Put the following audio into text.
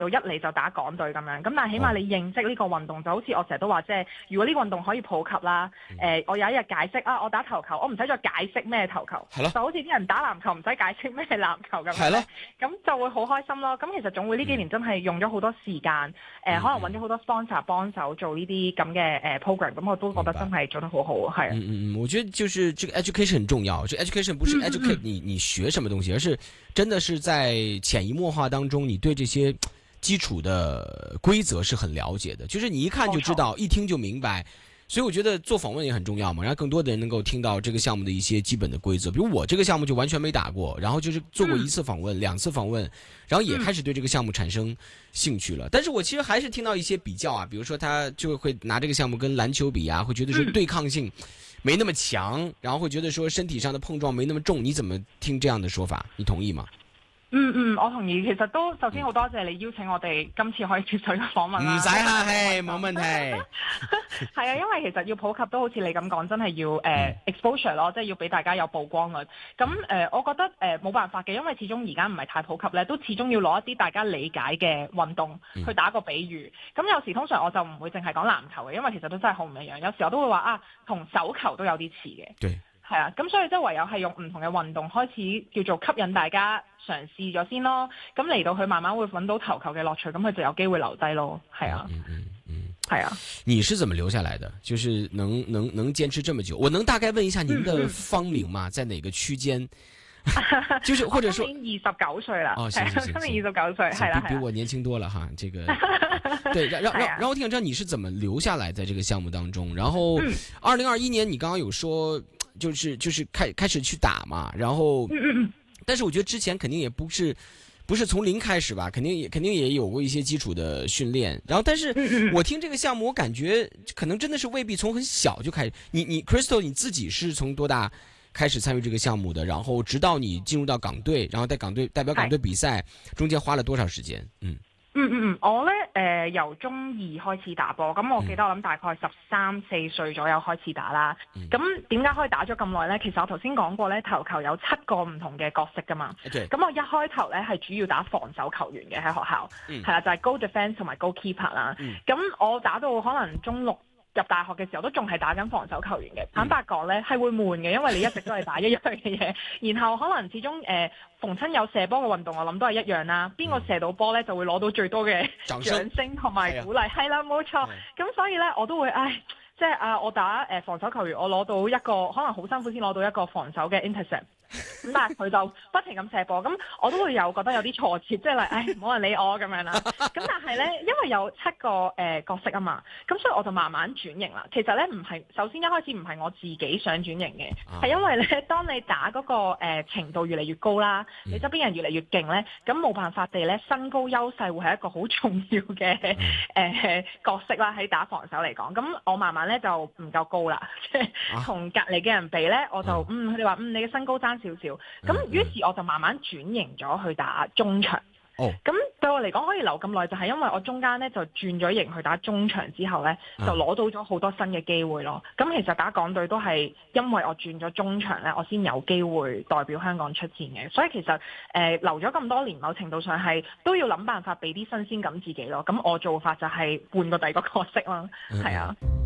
到一嚟就打港隊咁樣。咁但係起碼你認識呢個運動，就好似我成日都話，即係如果呢個運動可以普及啦，我有一日解釋啊，我打投球，我唔使再解釋咩投球，就好似啲人打籃球唔使解釋咩籃球咁樣，咁就會好開心咯。咁其實總會呢幾年真係用咗好多時間，可能揾咗好多 sponsor 幫手做呢啲咁嘅program， 咁我都覺得真係做得好好，係啊。 我覺得就是這個 education 很重要，這 education 不是 educate 你學什麼東西，而是真的是在潛移默化當中，你對這些基礎的規則是很了解的，就是你一看就知道，一聽就明白。所以我覺得做訪問也很重要嘛，讓更多的人能夠聽到這個項目的一些基本的規則。比如我這個項目就完全沒打過，然後就是做過一次訪問、兩次訪問，然後也開始對這個項目產生興趣了。但是我其實還是聽到一些比較啊，比如說他就會拿這個項目跟籃球比啊，會覺得說對抗性沒那麼強，然後會覺得說身體上的碰撞沒那麼重。你怎麼聽這樣的說法？你同意嗎？ 我同意。其實都首先好多謝你邀請我哋今次可以接受呢個訪問啦。 唔使客氣，冇問題。 係啊，因為其實要普及都好似你咁講，真係要exposure 咯，即係要俾大家有曝光率。咁我覺得冇辦法嘅，因為始終而家唔係太普及咧，都始終要攞一啲大家理解嘅運動去打個比喻。咁有時通常我就唔會淨係講籃球嘅，因為其實都真係好唔一樣。有時我都會話啊，同手球都有啲似嘅。 對。 係啊，咁所以即係唯有係用唔同嘅運動開始叫做吸引大家嘗試咗先咯，咁嚟到佢慢慢會揾到投球嘅樂趣，咁佢就有機會留低咯。係啊，係啊。你是怎麼留下來的？就是能堅持這麼久？我能大概問一下您的芳齡嗎？在哪個區間？就是或者說今年29歲啦。 哦，行， 今年29歲，係啦， 比我年輕多了哈。這個對，然後我挺想知道你是怎麼留下來在這個項目當中。然後2021年你剛剛有說就是開始去打嘛，然後但是我覺得之前肯定也不是從零開始吧，肯定也有過一些基礎的訓練。然後但是我聽這個項目，我感覺可能真的是未必從很小就開始。你 Crystal 你自己是從多大開始參與這個項目的？然後直到你進入到港隊，然後在港隊代表港隊比賽，中間花了多少時間？ 我咧由中二開始打波，咁我記得我諗大概13、14歲左右開始打啦。咁點解可以打咗咁耐咧？其實我頭先講過咧，投球有7個唔同嘅角色噶嘛。咁我一開頭咧係主要打防守球員嘅喺學校，係啦，就係 goal defense 同埋 goalkeeper 啦。咁我打到可能中6入大學嘅時候都仲係打緊防守球員嘅。坦白講咧係會悶嘅，因為你一直都係打一樣嘅嘢，然後可能始終逢親有射波嘅運動，我諗都係一樣啦。邊個射到波咧，就會攞到最多嘅掌聲同埋鼓勵。係啦，冇錯。咁所以咧，我都會即係我打防守球員，我攞到一個可能好辛苦先攞到一個防守嘅 intercept。咁但係佢就不停咁射波，咁我都會覺得有啲挫折，即係冇人理我咁樣啦。咁但係咧，因為有7個角色啊嘛，咁所以我就慢慢轉型啦。其實咧唔係，首先一開始唔係我自己想轉型嘅，係因為咧，當你打嗰個程度越嚟越高啦，你側邊人越嚟越勁咧，咁冇辦法地咧，身高優勢會係一個好重要嘅角色啦。喺打防守嚟講，咁我慢慢咧就唔夠高啦，即係同隔離嘅人比咧，我就佢哋話你嘅身高爭少少，咁於是我就慢慢轉型咗去打中場。咁對我嚟講可以留咁耐，就係因為我中間咧就轉咗型去打中場之後咧，就攞到咗好多新嘅機會咯。咁其實打港隊都係因為我轉咗中場咧，我先有機會代表香港出戰嘅。所以其實留咗咁多年，某程度上係都要諗辦法俾啲新鮮感自己咯。咁我做法就係換個第二個角色啦，係啊。